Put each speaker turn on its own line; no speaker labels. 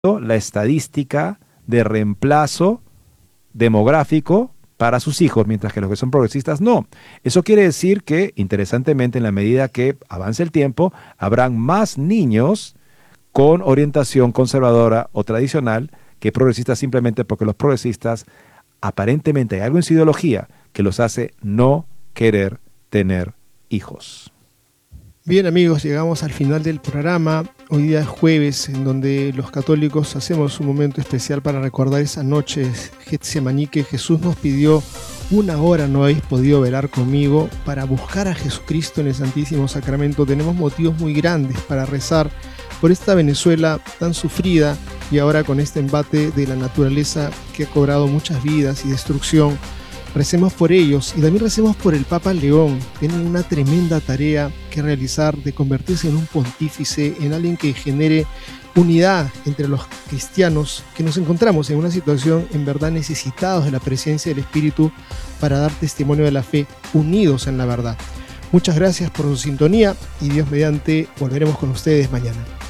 la estadística de reemplazo demográfico para sus hijos, mientras que los que son progresistas no. Eso quiere decir que, interesantemente, en la medida que avance el tiempo, habrán más niños con orientación conservadora o tradicional que progresistas, simplemente porque los progresistas aparentemente hay algo en su ideología que los hace no querer tener hijos.
Bien, amigos, llegamos al final del programa. Hoy día es jueves, en donde los católicos hacemos un momento especial para recordar esa noche Getsemaní que Jesús nos pidió: una hora no habéis podido velar conmigo. Para buscar a Jesucristo en el Santísimo Sacramento tenemos motivos muy grandes para rezar por esta Venezuela tan sufrida, y ahora con este embate de la naturaleza que ha cobrado muchas vidas y destrucción. Recemos por ellos y también recemos por el Papa León. Tienen una tremenda tarea que realizar de convertirse en un pontífice, en alguien que genere unidad entre los cristianos que nos encontramos en una situación en verdad necesitados de la presencia del Espíritu para dar testimonio de la fe, unidos en la verdad. Muchas gracias por su sintonía y Dios mediante volveremos con ustedes mañana.